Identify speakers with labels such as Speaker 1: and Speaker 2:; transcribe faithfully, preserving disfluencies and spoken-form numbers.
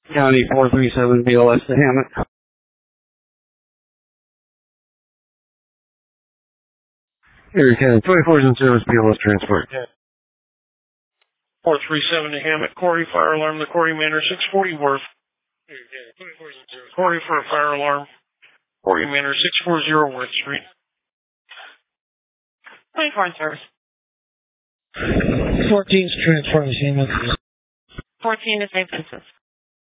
Speaker 1: County four three seven B L S to Hammett. Erie County twenty-four is in service, B L S transport.
Speaker 2: four three seven to Hammett. Corey, fire alarm, the Corey Manor, six forty Worth. Corey for a fire alarm. Corey Manor, six forty Worth Street.
Speaker 3: twenty-four in service.
Speaker 4: fourteen's transferring Hammett.
Speaker 3: fourteen to Saint Vincent.